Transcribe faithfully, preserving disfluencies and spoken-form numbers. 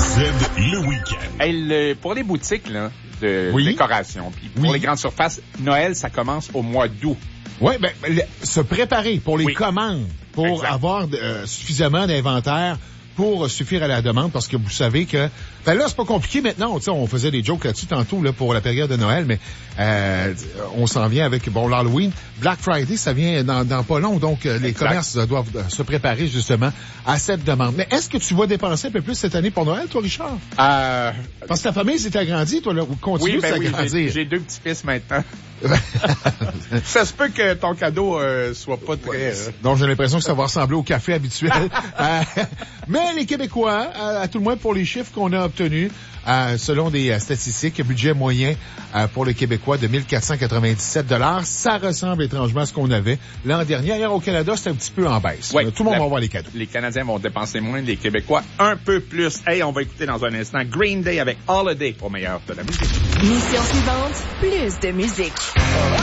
Z, le week-end. Hey, le, pour les boutiques là, de oui. décoration, puis pour oui. les grandes surfaces, Noël, ça commence au mois d'août. Oui, ben, le, se préparer pour les oui. commandes, pour exact. avoir euh, suffisamment d'inventaire pour suffire à la demande, parce que vous savez que... Ben là, c'est pas compliqué maintenant. Tu sais, on faisait des jokes là-dessus tantôt là, pour la période de Noël, mais euh, on s'en vient avec, bon, l'Halloween. Black Friday, ça vient dans, dans pas long, donc euh, les commerces euh, doivent euh, se préparer justement à cette demande. Mais est-ce que tu vas dépenser un peu plus cette année pour Noël, toi, Richard? Euh... Parce que ta famille s'est agrandie, toi, là, ou continue oui, ben de s'agrandir. Oui, j'ai, j'ai deux petits-fils maintenant. Ça se peut que ton cadeau euh, soit pas très... Ouais, euh... Donc, j'ai l'impression que ça va ressembler au café habituel. euh, mais les Québécois, à, à tout le moins pour les chiffres qu'on a obtenus, euh, selon des euh, statistiques, budget moyen euh, pour les Québécois de mille quatre cent quatre-vingt-dix-sept dollars, ça ressemble étrangement à ce qu'on avait l'an dernier. Ailleurs au Canada, c'est un petit peu en baisse. Ouais, tout le monde la, va avoir les cadeaux. Les Canadiens vont dépenser moins, les Québécois un peu plus. Hey, on va écouter dans un instant Green Day avec Holiday au meilleur de la musique. Mission suivante, plus de musique.